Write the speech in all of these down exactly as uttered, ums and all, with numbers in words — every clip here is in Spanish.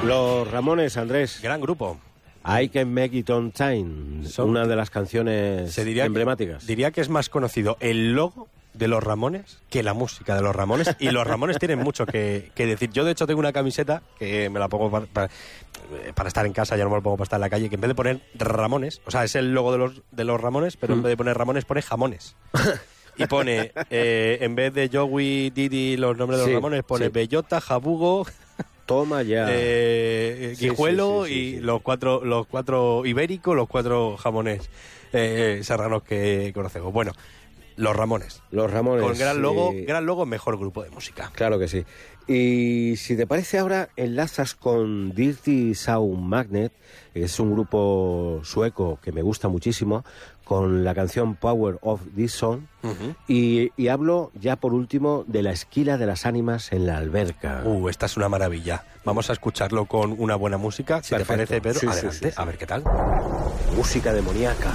Los Ramones, Andrés. Gran grupo. I Can Make It On Time, Son, una de las canciones se diría emblemáticas. Que, diría que es más conocido el logo de los Ramones que la música de los Ramones, y los Ramones tienen mucho que, que decir. Yo de hecho tengo una camiseta que me la pongo para, para, para estar en casa, ya no me la pongo para estar en la calle, que en vez de poner Ramones, o sea, es el logo de los, de los Ramones, pero mm. en vez de poner Ramones pone jamones. Y pone, eh, en vez de Joey, Didi, los nombres de los sí, Ramones, pone sí. Bellota, Jabugo... Toma ya. Eh, sí, Guijuelo sí, sí, sí, y sí, sí. los cuatro los cuatro ibéricos, los cuatro jamones eh, serranos que conocemos. Bueno, los Ramones. Los Ramones. Con gran logo, eh... gran logo, mejor grupo de música. Claro que sí. Y si te parece ahora, enlazas con Dirty Sound Magnet, que es un grupo sueco que me gusta muchísimo, con la canción Power of This Song, uh-huh. y, y hablo ya por último de la esquila de las ánimas en la alberca. Uh, esta es una maravilla. Vamos a escucharlo con una buena música, si Perfecto. te parece, Pedro. Sí, Adelante, sí, sí, sí. A ver qué tal. Música demoníaca.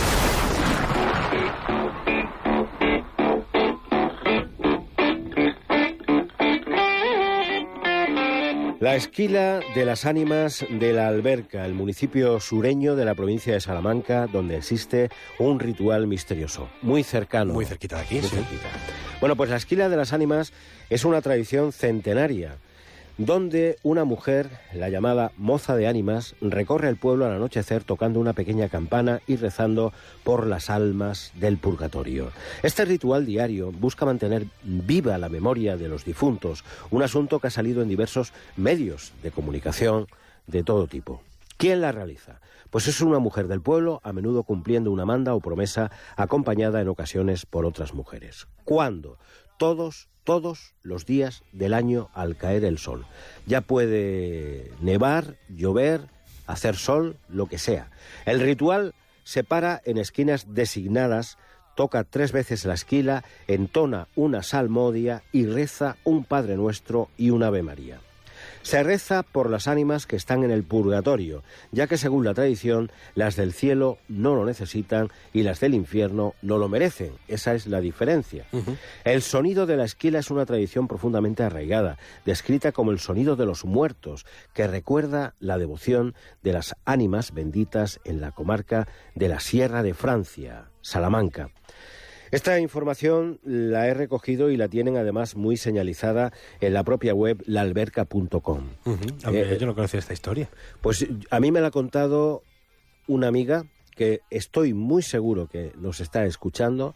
La esquila de las ánimas de la Alberca, el municipio sureño de la provincia de Salamanca, donde existe un ritual misterioso, muy cercano. Muy cerquita de aquí, muy sí. cerquita. Bueno, pues la esquila de las ánimas es una tradición centenaria, donde una mujer, la llamada moza de ánimas, recorre el pueblo al anochecer tocando una pequeña campana y rezando por las almas del purgatorio. Este ritual diario busca mantener viva la memoria de los difuntos, un asunto que ha salido en diversos medios de comunicación de todo tipo. ¿Quién la realiza? Pues es una mujer del pueblo, a menudo cumpliendo una manda o promesa, acompañada en ocasiones por otras mujeres. ¿Cuándo? Todos Todos los días del año al caer el sol. Ya puede nevar, llover, hacer sol, lo que sea. El ritual se para en esquinas designadas, toca tres veces la esquila, entona una salmodia y reza un Padre Nuestro y un Ave María. Se reza por las ánimas que están en el purgatorio, ya que según la tradición, las del cielo no lo necesitan y las del infierno no lo merecen. Esa es la diferencia. Uh-huh. El sonido de la esquila es una tradición profundamente arraigada, descrita como el sonido de los muertos, que recuerda la devoción de las ánimas benditas en la comarca de la Sierra de Francia, Salamanca. Esta información la he recogido y la tienen además muy señalizada en la propia web la alberca punto com. Uh-huh. Eh, yo no conocía esta historia. Pues a mí me la ha contado una amiga que estoy muy seguro que nos está escuchando.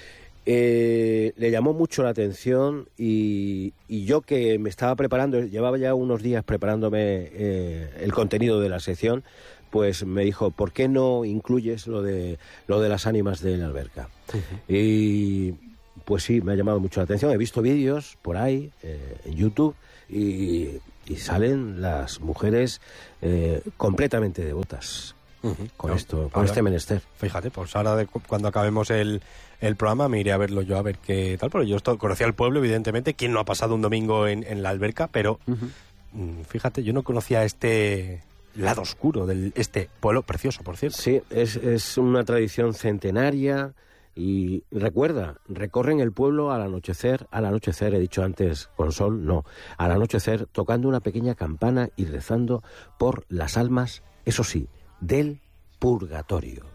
Eh, le llamó mucho la atención y, y yo que me estaba preparando, llevaba ya unos días preparándome eh, el contenido de la sección, pues me dijo, ¿por qué no incluyes lo de lo de las ánimas de la alberca? Uh-huh. Y pues sí, me ha llamado mucho la atención. He visto vídeos por ahí, eh, en YouTube, y, y salen las mujeres eh, completamente devotas. Uh-huh. Con no, esto, con ahora, este menester. Fíjate, pues ahora de, cuando acabemos el, el programa me iré a verlo yo a ver qué tal, porque yo esto, conocía el pueblo, evidentemente. ¿Quién no ha pasado un domingo en, en la alberca? Pero uh-huh. fíjate, yo no conocía este lado oscuro de este pueblo precioso, por cierto. Sí, es, es una tradición centenaria y recuerda, recorren el pueblo al anochecer, al anochecer, he dicho antes con sol, no, al anochecer tocando una pequeña campana y rezando por las almas, eso sí, del purgatorio.